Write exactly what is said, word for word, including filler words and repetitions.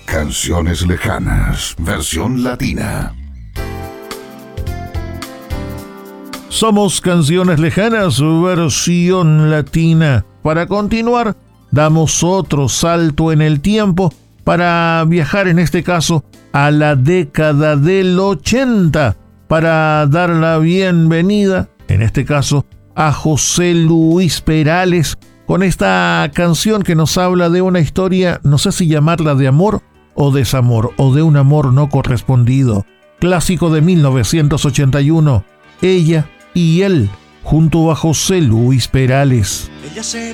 Canciones lejanas, versión latina. Somos Canciones Lejanas, versión latina. Para continuar, damos otro salto en el tiempo para viajar, en este caso, a la década del ochenta, para dar la bienvenida, en este caso, a José Luis Perales, con esta canción que nos habla de una historia, no sé si llamarla de amor o desamor, o de un amor no correspondido. Clásico de mil novecientos ochenta y uno, Ella y Él, junto a José Luis Perales. Ella se